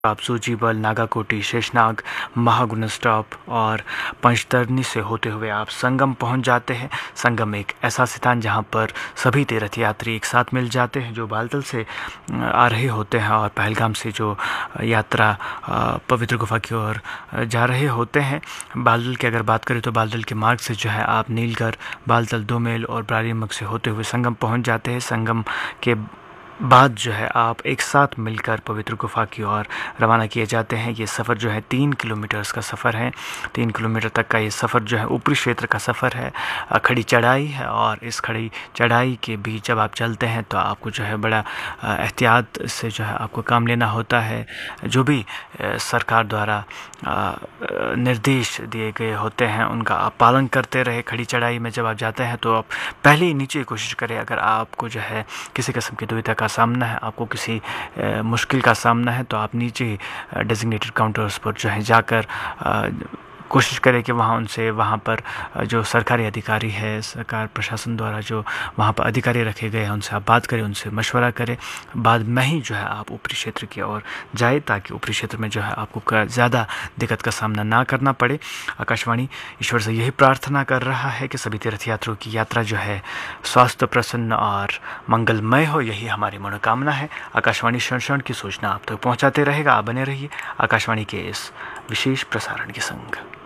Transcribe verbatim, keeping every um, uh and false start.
आप सूचीबल, नागाकोटी, शेषनाग, महागुना स्टॉप और पंचतरनी से होते हुए आप संगम पहुंच जाते हैं। संगम एक ऐसा स्थान जहां पर सभी तीर्थ यात्री एक साथ मिल जाते हैं जो बालतल से आ रहे होते हैं और पहलगाम से जो यात्रा पवित्र गुफा की ओर जा रहे होते हैं। बालतल की अगर बात करें तो बालतल के मार्ग से जो है आप नीलगढ़, बालतल, दो मेल और ब्रारीमग से होते हुए संगम पहुँच जाते हैं। संगम के बाद जो है आप एक साथ मिलकर पवित्र गुफा की ओर रवाना किए जाते हैं। ये सफ़र जो है तीन किलोमीटर्स का सफ़र है। तीन किलोमीटर तक का ये सफ़र जो है ऊपरी क्षेत्र का सफ़र है। खड़ी चढ़ाई है और इस खड़ी चढ़ाई के बीच जब आप चलते हैं तो आपको जो है बड़ा एहतियात से जो है आपको काम लेना होता है। जो भी सरकार द्वारा निर्देश दिए गए होते हैं उनका आप पालन करते रहे। खड़ी चढ़ाई में जब आप जाते हैं तो आप पहले ही नीचे कोशिश करें। अगर आपको जो है किसी किस्म की दुविधा का सामना है, आपको किसी आ, मुश्किल का सामना है तो आप नीचे डेजिग्नेटेड काउंटर्स पर जो है जाकर आ, कोशिश करें कि वहाँ उनसे वहाँ पर जो सरकारी अधिकारी है, सरकार प्रशासन द्वारा जो वहाँ पर अधिकारी रखे गए हैं उनसे आप बात करें, उनसे मशवरा करें। बाद में ही जो है आप ऊपरी क्षेत्र की ओर जाए ताकि ऊपरी क्षेत्र में जो है आपको ज़्यादा दिक्कत का सामना ना करना पड़े। आकाशवाणी ईश्वर से यही प्रार्थना कर रहा है कि सभी तीर्थयात्रियों की यात्रा जो है स्वास्थ्य प्रसन्न और मंगलमय हो, यही हमारी मनोकामना है। आकाशवाणी क्षण क्षण की सूचना आप तक पहुँचाते रहेगा। आप बने रहिए आकाशवाणी के इस विशेष प्रसारण के संग।